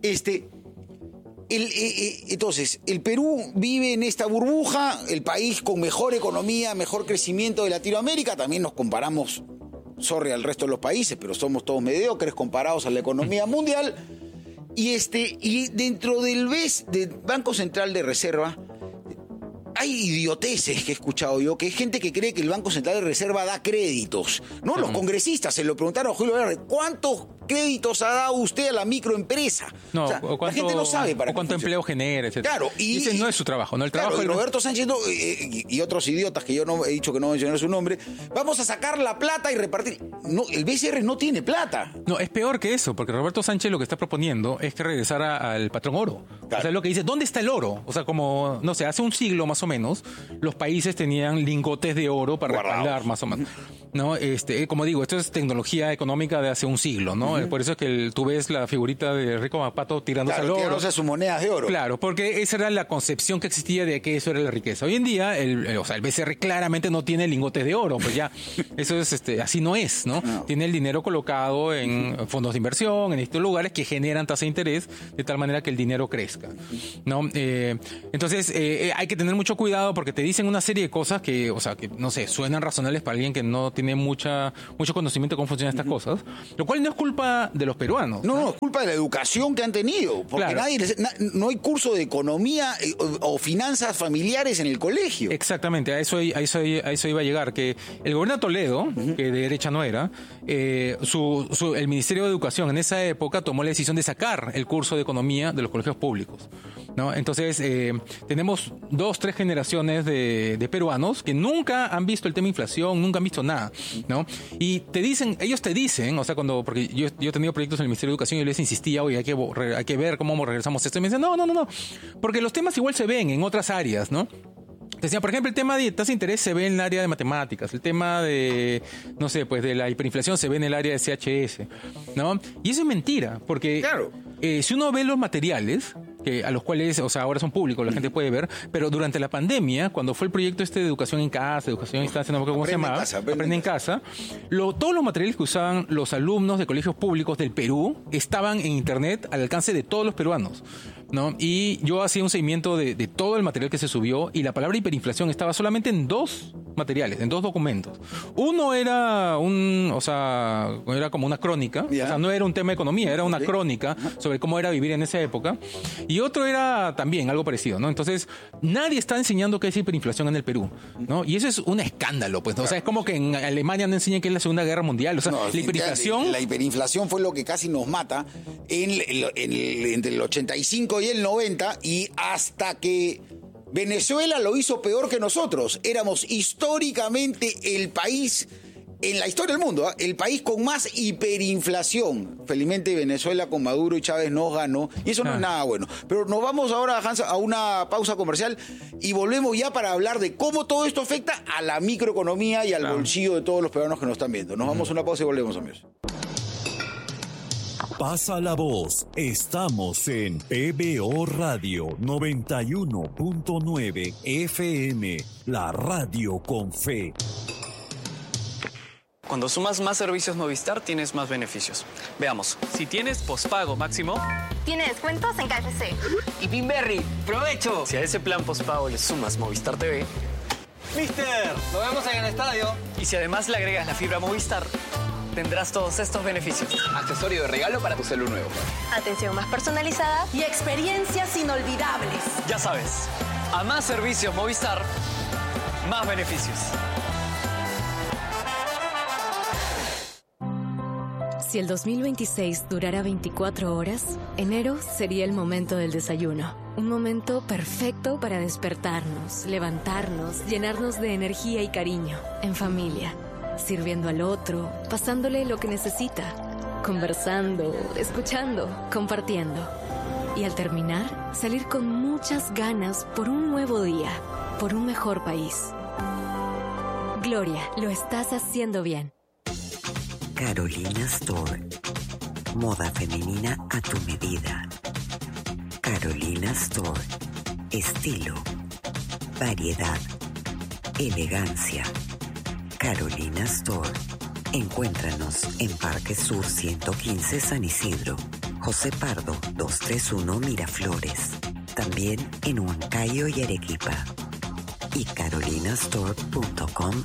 Entonces, el Perú vive en esta burbuja, el país con mejor economía, mejor crecimiento de Latinoamérica. También nos comparamos, al resto de los países, pero somos todos mediocres comparados a la economía mundial. Y dentro del BES, del Banco Central de Reserva, hay idioteces que he escuchado yo, que hay gente que cree que el Banco Central de Reserva da créditos, ¿no? Los congresistas se lo preguntaron a Julio Velarde, créditos ha dado usted a la microempresa? No, o sea, o cuánto, la gente no sabe para o cuánto empleo genera, etc. Claro, y ese no es su trabajo, ¿no? El trabajo claro, de Roberto Sánchez y otros idiotas que yo no he dicho que no mencionar su nombre, vamos a sacar la plata y repartir. No, el BCR no tiene plata. No, es peor que eso, porque Roberto Sánchez lo que está proponiendo es que regresara al patrón oro. Claro. O sea, lo que dice, ¿dónde está el oro? O sea, como, no sé, hace un siglo más o menos, los países tenían lingotes de oro para respaldar más o menos. ¿No? Como digo, esto es tecnología económica de hace un siglo, ¿no? Por eso es que tú ves la figurita de Rico Mapato tirándose al oro. Tirándose sus monedas de oro. Claro, porque esa era la concepción que existía de que eso era la riqueza. Hoy en día, el BCR claramente no tiene lingotes de oro, pues ya, eso es, así no es, ¿no? Tiene el dinero colocado en fondos de inversión, en estos lugares que generan tasa de interés, de tal manera que el dinero crezca, ¿no? Entonces, hay que tener mucho cuidado porque te dicen una serie de cosas que, o sea, que, no sé, suenan razonables para alguien que no tiene mucho conocimiento de cómo funcionan estas cosas, lo cual no es culpa de los peruanos. No, es culpa de la educación que han tenido, porque no hay curso de economía o finanzas familiares en el colegio. Exactamente, a eso iba a llegar, que el gobierno de Toledo, que de derecha no era, el Ministerio de Educación en esa época tomó la decisión de sacar el curso de economía de los colegios públicos, ¿no? Entonces, tenemos 2-3 generaciones de peruanos que nunca han visto el tema inflación, nunca han visto nada, ¿no? Y ellos te dicen, o sea, porque yo he tenido proyectos en el Ministerio de Educación y yo les insistía, oye, hay que ver cómo regresamos a esto. Y me dicen, no, porque los temas igual se ven en otras áreas, ¿no? Decía, por ejemplo, el tema de tasa de interés se ve en el área de matemáticas, el tema de, no sé, pues de la hiperinflación se ve en el área de CHS, ¿no? Y eso es mentira, porque claro. Si uno ve los materiales, a los cuales, o sea, ahora son públicos, la gente puede ver, pero durante la pandemia, cuando fue el proyecto de educación en casa, educación a distancia, no me acuerdo cómo se llamaba, Aprende en casa, todos los materiales que usaban los alumnos de colegios públicos del Perú estaban en internet al alcance de todos los peruanos, ¿no? Y yo hacía un seguimiento de todo el material que se subió y la palabra hiperinflación estaba solamente en 2 materiales, en 2 documentos. Uno era era como una crónica, o sea, no era un tema de economía, era una crónica sobre cómo era vivir en esa época. Y otro era también algo parecido, ¿no? Entonces, nadie está enseñando qué es hiperinflación en el Perú, ¿no? Y eso es un escándalo, pues, ¿no? O sea, es como que en Alemania no enseñan qué es la Segunda Guerra Mundial. O sea, la hiperinflación... La hiperinflación fue lo que casi nos mata entre el 85 y el 90, y hasta que Venezuela lo hizo peor que nosotros. Éramos históricamente el país... En la historia del mundo, el país con más hiperinflación. Felizmente Venezuela con Maduro y Chávez nos ganó. Y eso no es nada bueno. Pero nos vamos ahora, Hans, a una pausa comercial y volvemos ya para hablar de cómo todo esto afecta a la microeconomía y al bolsillo de todos los peruanos que nos están viendo. Nos vamos a una pausa y volvemos, amigos. Pasa la voz. Estamos en PBO Radio 91.9 FM. La radio con fe. Cuando sumas más servicios Movistar, tienes más beneficios. Veamos, si tienes pospago máximo... Tiene descuentos en KFC. Y Pinberry, ¡provecho! Si a ese plan pospago le sumas Movistar TV... ¡Mister! ¡Nos vemos en el estadio! Y si además le agregas la fibra Movistar, tendrás todos estos beneficios. Accesorio de regalo para tu celu nuevo. Atención más personalizada. Y experiencias inolvidables. Ya sabes, a más servicios Movistar, más beneficios. Si el 2026 durara 24 horas, enero sería el momento del desayuno. Un momento perfecto para despertarnos, levantarnos, llenarnos de energía y cariño, en familia, sirviendo al otro, pasándole lo que necesita, conversando, escuchando, compartiendo. Y al terminar, salir con muchas ganas por un nuevo día, por un mejor país. Gloria, lo estás haciendo bien. Carolina Store. Moda femenina a tu medida. Carolina Store. Estilo. Variedad. Elegancia. Carolina Store. Encuéntranos en Parque Sur 115 San Isidro. José Pardo 231 Miraflores. También en Huancayo y Arequipa. Y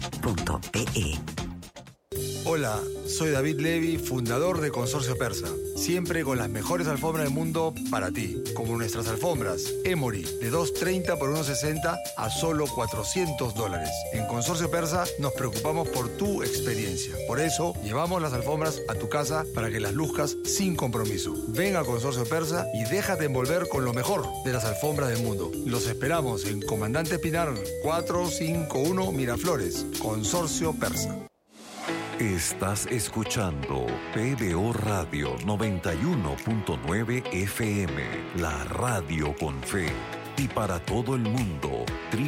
carolinastore.com.pe. Hola, soy David Levy, fundador de Consorcio Persa. siempre con las mejores alfombras del mundo para ti, como nuestras alfombras Emory, de $2.30 por $1.60 a solo $400. En Consorcio Persa nos preocupamos por tu experiencia. Por eso, llevamos las alfombras a tu casa para que las luzcas sin compromiso. Ven a Consorcio Persa y déjate envolver con lo mejor de las alfombras del mundo. Los esperamos en Comandante Pinar 451 Miraflores, Consorcio Persa. Estás escuchando PBO Radio 91.9 FM, la radio con fe. Y para todo el mundo,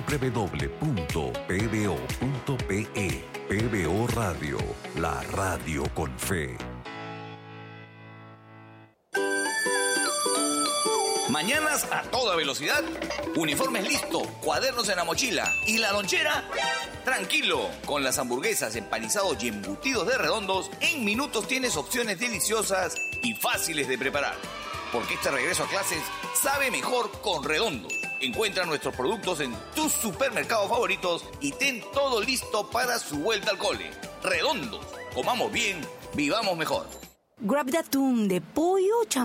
www.pbo.pe. PBO Radio, la radio con fe. Mañanas a toda velocidad, uniformes listos, cuadernos en la mochila y la lonchera. Tranquilo, con las hamburguesas, empanizados y embutidos de Redondos, en minutos tienes opciones deliciosas y fáciles de preparar. Porque este regreso a clases sabe mejor con Redondos. Encuentra nuestros productos en tus supermercados favoritos y ten todo listo para su vuelta al cole. Redondos, comamos bien, vivamos mejor. Grab de atún, de pollo,